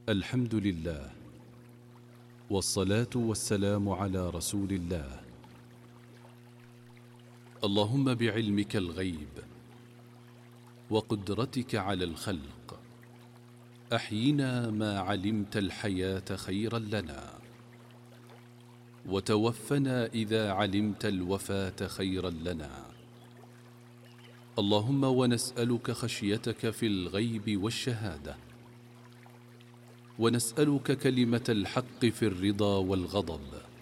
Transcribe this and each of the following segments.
الحمد لله، والصلاة والسلام على رسول الله. اللهم بعلمك الغيب وقدرتك على الخلق أحينا ما علمت الحياة خيرا لنا، وتوفنا إذا علمت الوفاة خيرا لنا. اللهم ونسألك خشيتك في الغيب والشهادة، ونسألك كلمة الحق في الرضا والغضب،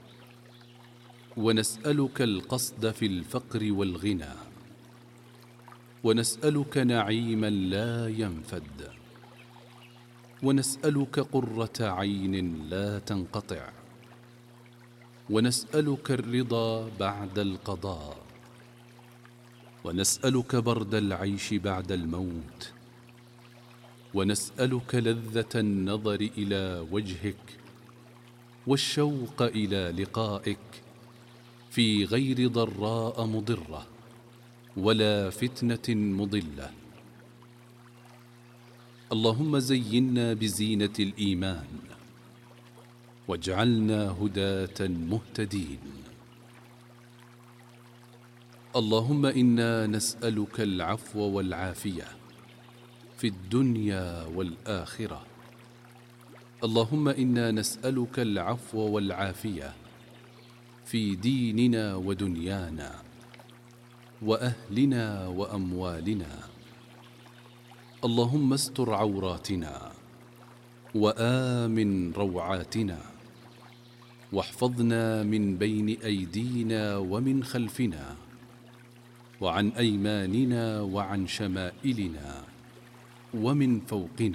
ونسألك القصد في الفقر والغنى، ونسألك نعيما لا ينفد، ونسألك قرة عين لا تنقطع، ونسألك الرضا بعد القضاء، ونسألك برد العيش بعد الموت، ونسألك لذة النظر إلى وجهك والشوق إلى لقائك في غير ضراء مضرة ولا فتنة مضلة. اللهم زينا بزينة الإيمان واجعلنا هداة مهتدين. اللهم إنا نسألك العفو والعافية في الدنيا والآخرة. اللهم إنا نسألك العفو والعافية في ديننا ودنيانا وأهلنا وأموالنا. اللهم استر عوراتنا وآمن روعاتنا، واحفظنا من بين أيدينا ومن خلفنا وعن أيماننا وعن شمائلنا ومن فوقنا.